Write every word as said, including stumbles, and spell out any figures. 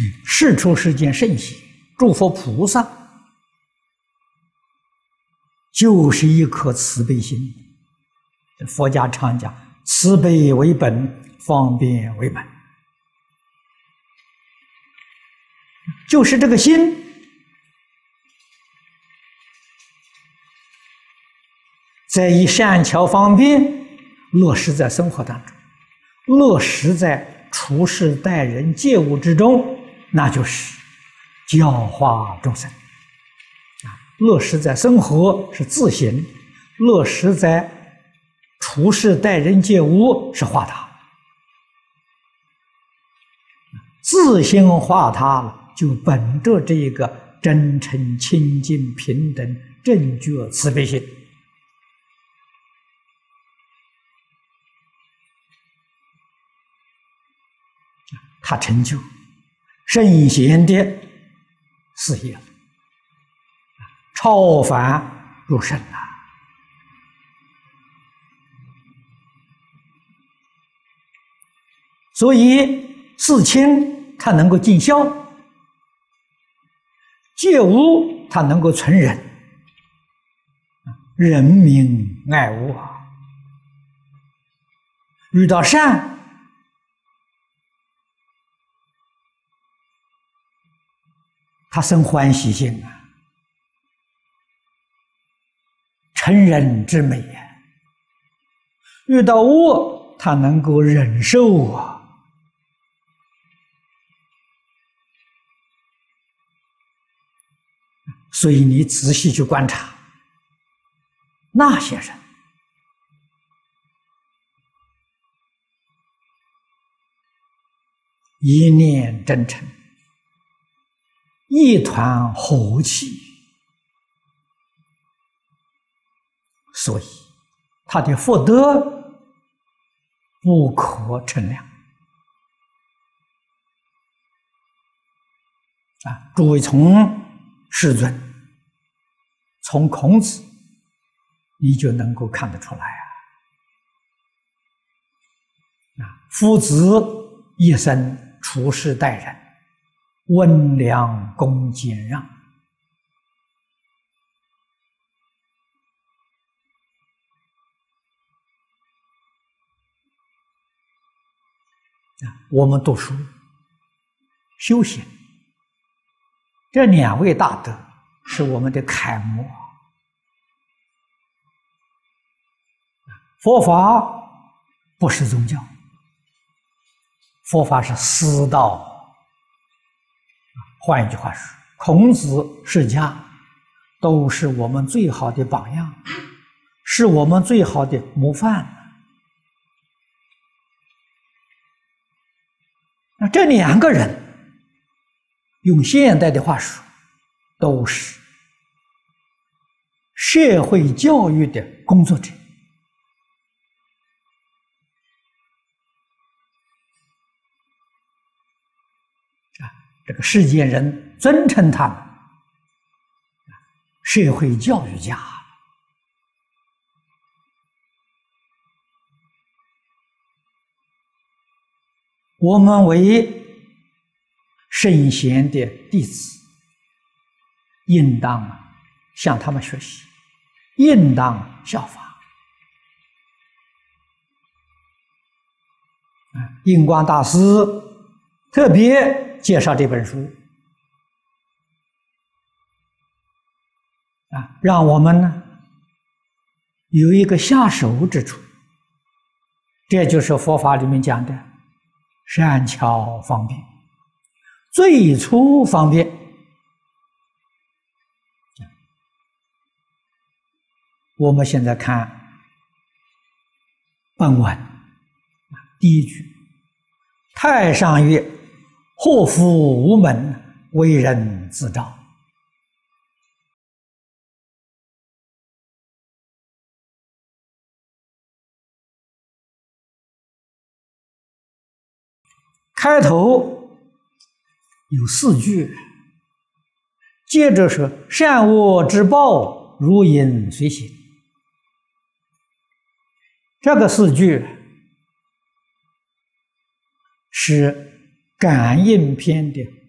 世出世间圣贤、诸佛菩萨，就是一颗慈悲心。佛家常讲，慈悲为本，方便为门。就是这个心，在以善巧方便落实在生活当中，落实在处事待人接物之中，那就是教化众生。啊，落实在生活是自行，落实在处事待人接物是化他。自行化他了，就本着这一个真诚、清净、平等、正觉、慈悲心。他成就圣贤的事业了，超凡入圣了。所以事亲他能够尽孝，戒无他能够存忍，人民爱物啊。遇到善，他生欢喜心啊，成人之美啊。遇到恶，他能够忍受啊。所以你仔细去观察那些人，一念真诚，一团和气，所以他的福德不可称量啊！诸位从世尊，从孔子，你就能够看得出来啊！啊，夫子一生处事待人，温良恭俭让，我们读书修行，这两位大德是我们的楷模。佛法不是宗教，佛法是师道。换一句话说，孔子、释迦都是我们最好的榜样，是我们最好的模范。那这两个人，用现代的话说，都是社会教育的工作者。啊，这个世间人尊称他们社会教育家。我们为圣贤的弟子，应当向他们学习，应当效法。印光大师特别介绍这本书，啊，让我们呢有一个下手之处。这就是佛法里面讲的善巧方便，最初方便。我们现在看本文第一句：太上曰，祸福无门，为人自照。开头有四句，接着说善恶之报，如影随形。这个四句是感应篇的